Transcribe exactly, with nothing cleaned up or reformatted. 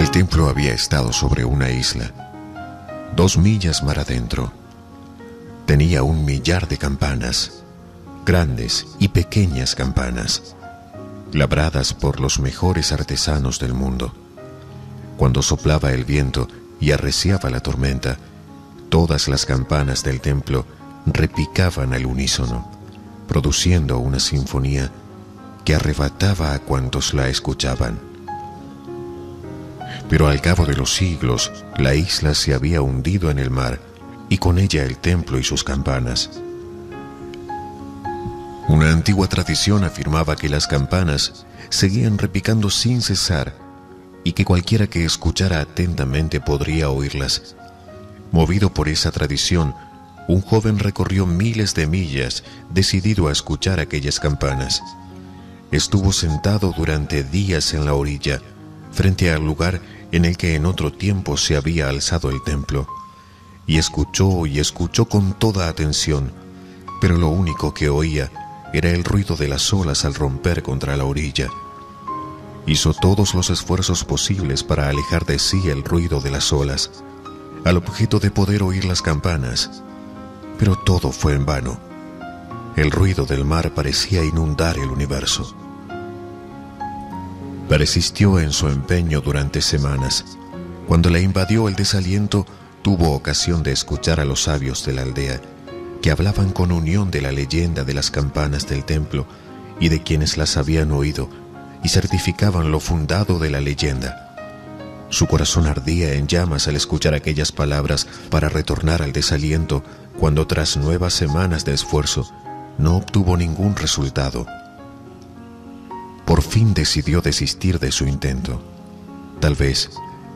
El templo había estado sobre una isla, dos millas mar adentro. Tenía un millar de campanas, grandes y pequeñas campanas, labradas por los mejores artesanos del mundo. Cuando soplaba el viento y arreciaba la tormenta, todas las campanas del templo repicaban al unísono, produciendo una sinfonía que arrebataba a cuantos la escuchaban. Pero al cabo de los siglos, la isla se había hundido en el mar, y con ella el templo y sus campanas. Una antigua tradición afirmaba que las campanas seguían repicando sin cesar, y que cualquiera que escuchara atentamente podría oírlas. Movido por esa tradición, un joven recorrió miles de millas, decidido a escuchar aquellas campanas. Estuvo sentado durante días en la orilla, frente al lugar en el que en otro tiempo se había alzado el templo, y escuchó y escuchó con toda atención, pero lo único que oía era el ruido de las olas al romper contra la orilla. Hizo todos los esfuerzos posibles para alejar de sí el ruido de las olas, al objeto de poder oír las campanas, pero todo fue en vano. El ruido del mar parecía inundar el universo. Persistió en su empeño durante semanas. Cuando le invadió el desaliento, tuvo ocasión de escuchar a los sabios de la aldea, que hablaban con unión de la leyenda de las campanas del templo y de quienes las habían oído, y certificaban lo fundado de la leyenda. Su corazón ardía en llamas al escuchar aquellas palabras para retornar al desaliento, cuando tras nuevas semanas de esfuerzo no obtuvo ningún resultado. Por fin decidió desistir de su intento. Tal vez